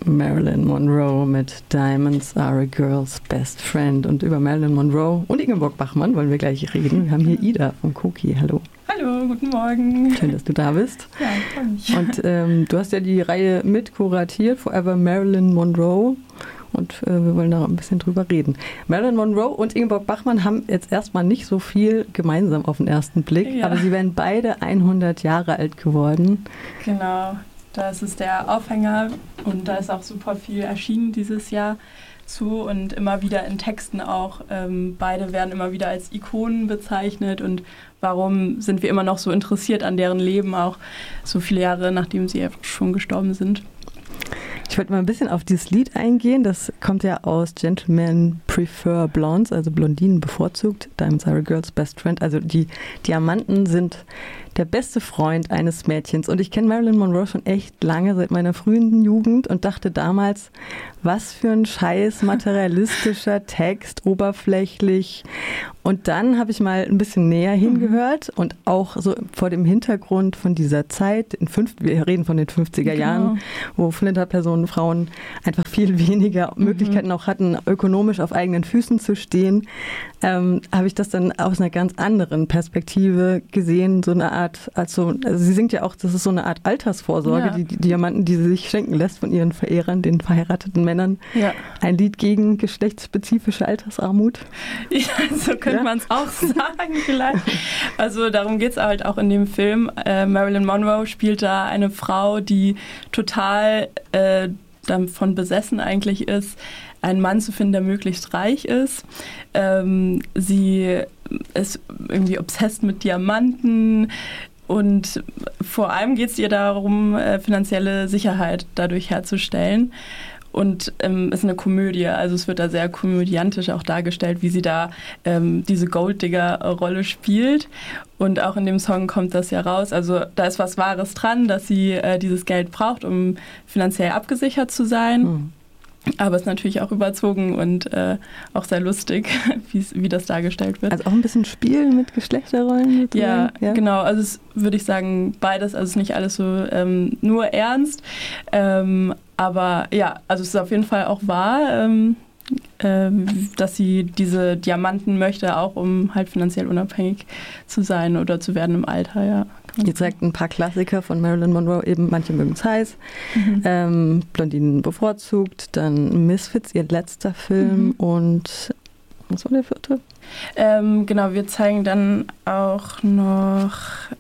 Marilyn Monroe mit Diamonds Are a Girl's Best Friend. Und über Marilyn Monroe und Ingeborg Bachmann wollen wir gleich reden. Wir haben hier Ida vom Koki. Hallo. Hallo, guten Morgen. Schön, dass du da bist. Ja, ich freue mich. Und du hast ja die Reihe mitkuratiert, Forever Marilyn Monroe. Und wir wollen da ein bisschen drüber reden. Marilyn Monroe und Ingeborg Bachmann haben jetzt erstmal nicht so viel gemeinsam auf den ersten Blick, ja. Aber sie werden beide 100 Jahre alt geworden. Genau. Das ist der Aufhänger und da ist auch super viel erschienen dieses Jahr zu und immer wieder in Texten auch. Beide werden immer wieder als Ikonen bezeichnet und warum sind wir immer noch so interessiert an deren Leben, auch so viele Jahre nachdem sie schon gestorben sind. Ich wollte mal ein bisschen auf dieses Lied eingehen. Das kommt ja aus Gentlemen Prefer Blondes, also Blondinen bevorzugt. Diamonds Are a Girl's Best Friend. Also die Diamanten sind der beste Freund eines Mädchens. Und ich kenne Marilyn Monroe schon echt lange, seit meiner frühen Jugend und dachte damals, was für ein scheiß materialistischer Text, oberflächlich. Und dann habe ich mal ein bisschen näher hingehört und auch so vor dem Hintergrund von dieser Zeit, wir reden von den 50er Jahren, wo Flinterpersonen, Frauen einfach viel weniger Möglichkeiten auch hatten, ökonomisch auf eigenen Füßen zu stehen, habe ich das dann aus einer ganz anderen Perspektive gesehen, so eine Art, also sie singt ja auch, das ist so eine Art Altersvorsorge, ja. Die Diamanten, die sie sich schenken lässt von ihren Verehrern, den verheirateten Männern. Ja. Ein Lied gegen geschlechtsspezifische Altersarmut. Ja, so könnte man es auch sagen vielleicht. Also darum geht es halt auch in dem Film. Marilyn Monroe spielt da eine Frau, die total davon besessen eigentlich ist, einen Mann zu finden, der möglichst reich ist. Sie ist irgendwie obsessed mit Diamanten und vor allem geht es ihr darum, finanzielle Sicherheit dadurch herzustellen. Und ist eine Komödie, also es wird da sehr komödiantisch auch dargestellt, wie sie da diese Golddigger-Rolle spielt. Und auch in dem Song kommt das ja raus. Also da ist was Wahres dran, dass sie dieses Geld braucht, um finanziell abgesichert zu sein. Mhm. Aber es ist natürlich auch überzogen und auch sehr lustig, wie das dargestellt wird. Also auch ein bisschen Spiel mit Geschlechterrollen? Ja, genau. Also es würde ich sagen, beides. Also es ist nicht alles so nur ernst. Aber ja, also es ist auf jeden Fall auch wahr, dass sie diese Diamanten möchte, auch um halt finanziell unabhängig zu sein oder zu werden im Alter, ja. Ihr zeigt ein paar Klassiker von Marilyn Monroe, eben Manche mögen es heiß, Blondinen bevorzugt, dann Misfits, ihr letzter Film und was war der vierte? Genau, wir zeigen dann auch noch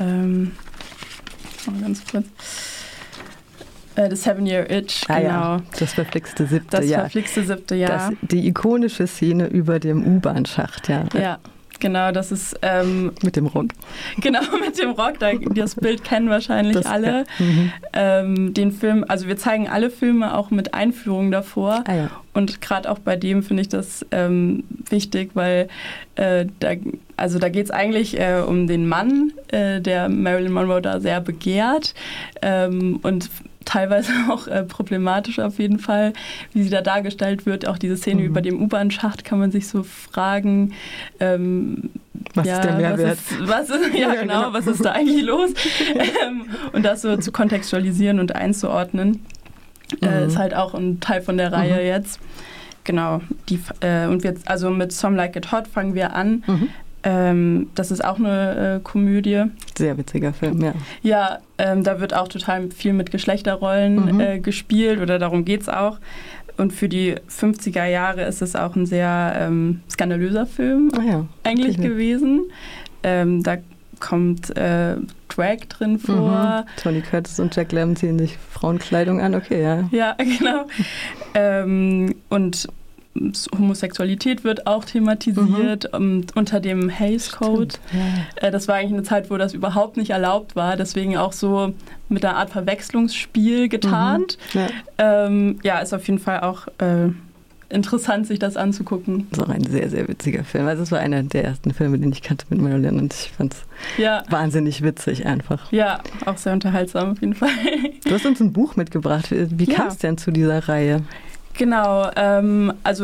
ganz kurz The 7-Year-Itch, genau. Ja, das verflixte siebte Jahr. Das verflixte siebte Jahr. Die ikonische Szene über dem U-Bahn-Schacht, ja. Ja. Genau, das ist... mit dem Rock. Genau, mit dem Rock. Das Bild kennen wahrscheinlich alle. Ja. Den Film, also wir zeigen alle Filme auch mit Einführung davor. Ah, ja. Und gerade auch bei dem finde ich das wichtig, weil da geht es eigentlich um den Mann, der Marilyn Monroe da sehr begehrt und teilweise auch problematisch auf jeden Fall, wie sie da dargestellt wird. Auch diese Szene über dem U-Bahn-Schacht kann man sich so fragen, was ist der Mehrwert? Was ist da eigentlich los? Und das so zu kontextualisieren und einzuordnen, ist halt auch ein Teil von der Reihe jetzt. Genau. Und also mit Some Like It Hot fangen wir an. Das ist auch eine Komödie. Sehr witziger Film, ja. Ja, da wird auch total viel mit Geschlechterrollen gespielt oder darum geht es auch. Und für die 50er Jahre ist es auch ein sehr skandalöser Film eigentlich gewesen. Da kommt Drag drin vor. Tony Curtis und Jack Lemmon ziehen sich Frauenkleidung an, okay, ja. Ja, genau. Und Homosexualität wird auch thematisiert unter dem Hays Code. Ja. Das war eigentlich eine Zeit, wo das überhaupt nicht erlaubt war, deswegen auch so mit einer Art Verwechslungsspiel getarnt. Ja, ist auf jeden Fall auch interessant, sich das anzugucken. Das ist auch ein sehr, sehr witziger Film. Also es war einer der ersten Filme, den ich kannte mit Marilyn und ich fand es wahnsinnig witzig einfach. Ja, auch sehr unterhaltsam auf jeden Fall. Du hast uns ein Buch mitgebracht. Wie kam es denn zu dieser Reihe? Genau, also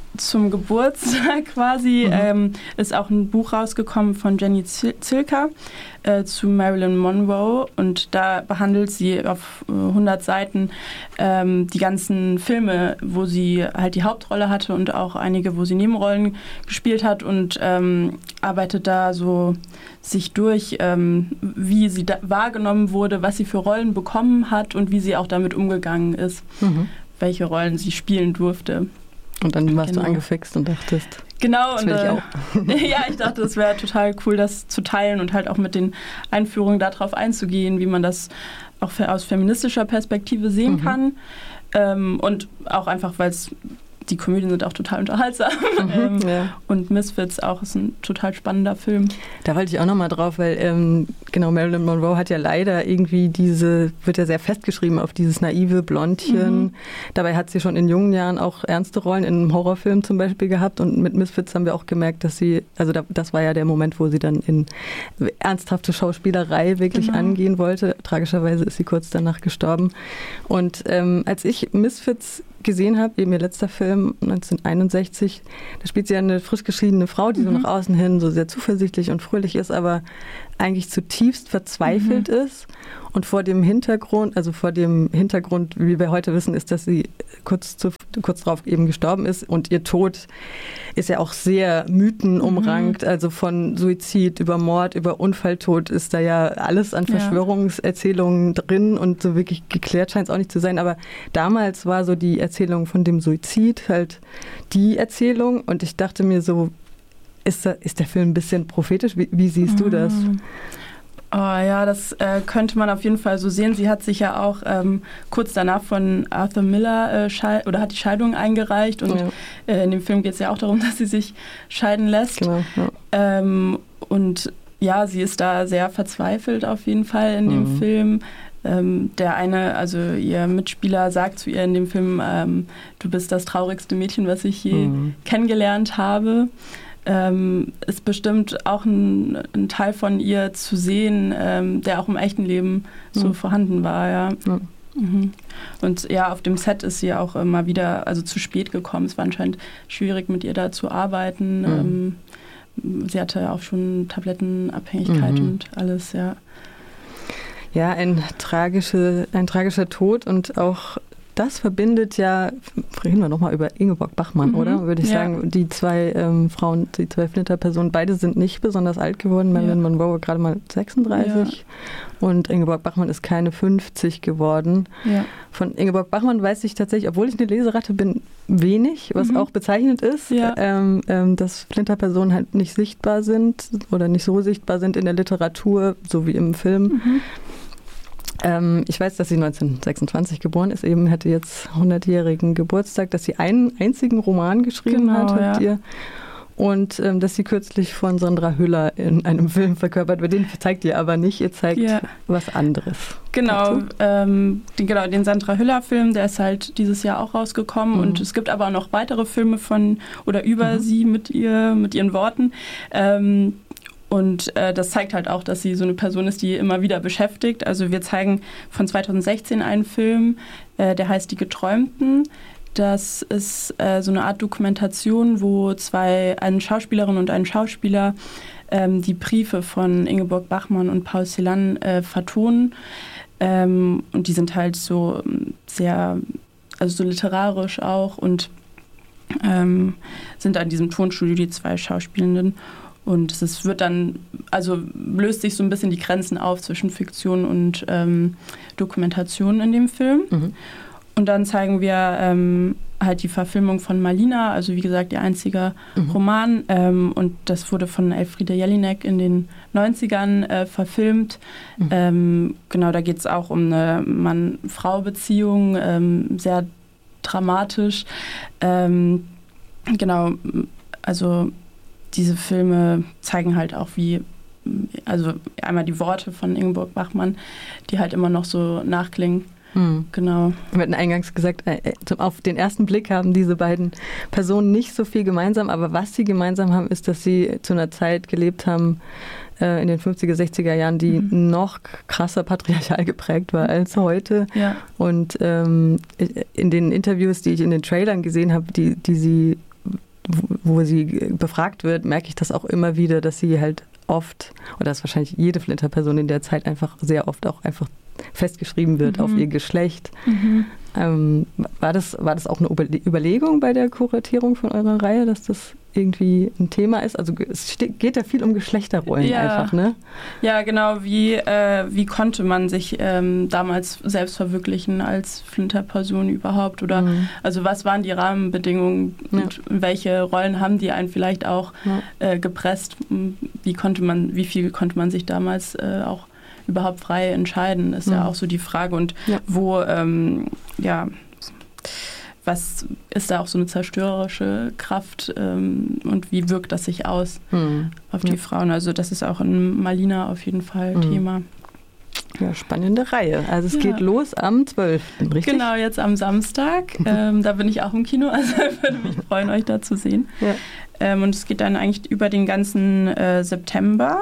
zum Geburtstag quasi ist auch ein Buch rausgekommen von Jenny Zilker zu Marilyn Monroe, und da behandelt sie auf 100 Seiten die ganzen Filme, wo sie halt die Hauptrolle hatte und auch einige, wo sie Nebenrollen gespielt hat, und arbeitet da so sich durch, wie sie wahrgenommen wurde, was sie für Rollen bekommen hat und wie sie auch damit umgegangen ist, welche Rollen sie spielen durfte. Und dann warst du angefixt und dachtest, genau, das will ich auch. Ja, ich dachte, es wäre total cool, das zu teilen und halt auch mit den Einführungen darauf einzugehen, wie man das auch aus feministischer Perspektive sehen kann. Und auch einfach, weil die Komödien sind auch total unterhaltsam. Und Misfits auch ist ein total spannender Film. Da wollte ich auch nochmal drauf, weil genau, Marilyn Monroe hat ja leider irgendwie wird ja sehr festgeschrieben auf dieses naive Blondchen. Dabei hat sie schon in jungen Jahren auch ernste Rollen in einem Horrorfilm zum Beispiel gehabt, und mit Misfits haben wir auch gemerkt, dass sie, also das war ja der Moment, wo sie dann in ernsthafte Schauspielerei wirklich angehen wollte. Tragischerweise ist sie kurz danach gestorben. Und als ich Misfits gesehen habe, eben ihr letzter Film 1961, da spielt sie ja eine frisch geschiedene Frau, die so nach außen hin so sehr zuversichtlich und fröhlich ist, aber eigentlich zutiefst verzweifelt ist. Und vor dem Hintergrund, wie wir heute wissen, ist, dass sie kurz darauf eben gestorben ist, und ihr Tod ist ja auch sehr mythenumrankt, also von Suizid über Mord, über Unfalltod ist da ja alles an Verschwörungserzählungen drin, und so wirklich geklärt scheint es auch nicht zu sein, aber damals war so die Erzählung von dem Suizid halt die Erzählung, und ich dachte mir so, ist der Film ein bisschen prophetisch? Wie siehst du das? Oh ja, das könnte man auf jeden Fall so sehen. Sie hat sich ja auch kurz danach von Arthur Miller hat die Scheidung eingereicht, und in dem Film geht es ja auch darum, dass sie sich scheiden lässt. Genau, ja. Und ja, sie ist da sehr verzweifelt auf jeden Fall in dem Film. Ihr Mitspieler sagt zu ihr in dem Film, du bist das traurigste Mädchen, was ich je kennengelernt habe. Ist bestimmt auch ein Teil von ihr zu sehen, der auch im echten Leben so vorhanden war, ja. Und ja, auf dem Set ist sie auch immer wieder, also zu spät gekommen. Es war anscheinend schwierig, mit ihr da zu arbeiten. Sie hatte auch schon Tablettenabhängigkeit und alles, ja. Ja, ein tragischer Tod, und auch das verbindet ja, reden wir nochmal über Ingeborg Bachmann, oder? Würde ich sagen, die zwei Frauen, die zwei Flinter-Personen, beide sind nicht besonders alt geworden. Marilyn Monroe war gerade mal 36 und Ingeborg Bachmann ist keine 50 geworden. Ja. Von Ingeborg Bachmann weiß ich tatsächlich, obwohl ich eine Leseratte bin, wenig, was auch bezeichnend ist, dass Flinter-Personen halt nicht sichtbar sind oder nicht so sichtbar sind in der Literatur, so wie im Film. Ich weiß, dass sie 1926 geboren ist, eben hätte jetzt 100-jährigen Geburtstag, dass sie einen einzigen Roman geschrieben hat mit ihr, und dass sie kürzlich von Sondra Hüller in einem Film verkörpert wird. Den zeigt ihr aber nicht, ihr zeigt was anderes. Genau, den Sondra Hüller-Film, der ist halt dieses Jahr auch rausgekommen, und es gibt aber auch noch weitere Filme über sie mit ihren Worten. Und das zeigt halt auch, dass sie so eine Person ist, die immer wieder beschäftigt. Also wir zeigen von 2016 einen Film, der heißt Die Geträumten. Das ist so eine Art Dokumentation, wo eine Schauspielerin und ein Schauspieler die Briefe von Ingeborg Bachmann und Paul Celan vertonen. Und die sind halt so sehr, also so literarisch auch, und sind an diesem Tonstudio die zwei Schauspielenden. Und es wird dann, also löst sich so ein bisschen die Grenzen auf zwischen Fiktion und Dokumentation in dem Film. Und dann zeigen wir halt die Verfilmung von Malina, also wie gesagt, ihr einziger Roman. Und das wurde von Elfriede Jelinek in den 90ern verfilmt. Genau, da geht es auch um eine Mann-Frau-Beziehung, sehr dramatisch. Genau, also diese Filme zeigen halt auch, also einmal die Worte von Ingeborg Bachmann, die halt immer noch so nachklingen. Genau. Wir hatten eingangs gesagt, auf den ersten Blick haben diese beiden Personen nicht so viel gemeinsam, aber was sie gemeinsam haben, ist, dass sie zu einer Zeit gelebt haben, in den 50er, 60er Jahren, die noch krasser patriarchal geprägt war als heute. Ja. Und in den Interviews, die ich in den Trailern gesehen habe, die sie wo sie befragt wird, merke ich das auch immer wieder, dass sie halt oft, oder dass wahrscheinlich jede Flinter-Person in der Zeit einfach sehr oft auch einfach festgeschrieben wird auf ihr Geschlecht. War das auch eine Überlegung bei der Kuratierung von eurer Reihe, dass das irgendwie ein Thema ist? Also es geht ja viel um Geschlechterrollen einfach, ne? Ja, genau. Wie konnte man sich damals selbst verwirklichen als Flinter-Person überhaupt? Oder also was waren die Rahmenbedingungen und welche Rollen haben die einen vielleicht auch gepresst? Wie viel konnte man sich damals auch überhaupt frei entscheiden, ist ja auch so die Frage. Und wo, was ist da auch so eine zerstörerische Kraft und wie wirkt das sich aus auf die Frauen? Also das ist auch in Malina auf jeden Fall Thema. Ja, spannende Reihe. Also es geht los am 12., richtig? Genau, jetzt am Samstag. Da bin ich auch im Kino, also würde mich freuen, euch da zu sehen. Ja. Und es geht dann eigentlich über den ganzen September.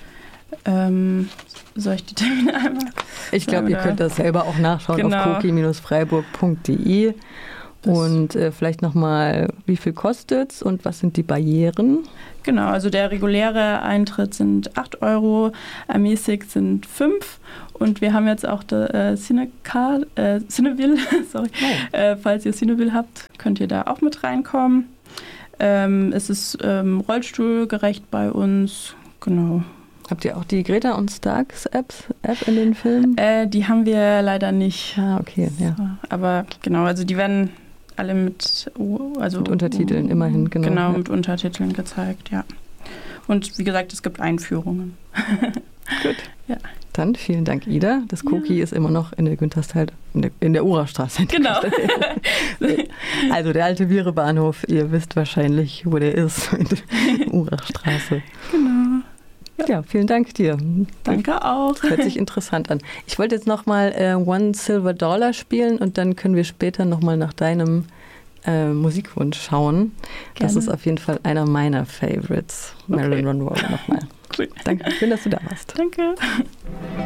Soll ich die Termine einmal? Ich glaube, ihr könnt das selber auch nachschauen auf koki-freiburg.de. Und vielleicht nochmal, wie viel kostet es und was sind die Barrieren? Genau, also der reguläre Eintritt sind 8 €, ermäßigt sind 5 und wir haben jetzt auch Cineville, sorry. Falls ihr Cineville habt, könnt ihr da auch mit reinkommen. Es ist rollstuhlgerecht bei uns, genau. Habt ihr auch die Greta und Starks App in den Filmen? Die haben wir leider nicht. Ah, okay, ja. Aber genau, also die werden alle mit Untertiteln immerhin, genau. Genau, mit Untertiteln gezeigt, ja. Und wie gesagt, es gibt Einführungen. Gut. Ja. Dann vielen Dank, Ida. Das Koki ist immer noch in der Günterstal, in der Urachstraße. Genau. Also der alte Viere-Bahnhof, ihr wisst wahrscheinlich, wo der ist, in der Urachstraße. Genau. Ja, vielen Dank dir. Danke auch. Das hört sich interessant an. Ich wollte jetzt nochmal One Silver Dollar spielen und dann können wir später nochmal nach deinem Musikwunsch schauen. Gerne. Das ist auf jeden Fall einer meiner Favorites. Marilyn Monroe nochmal. Cool. Danke, schön, dass du da warst. Danke.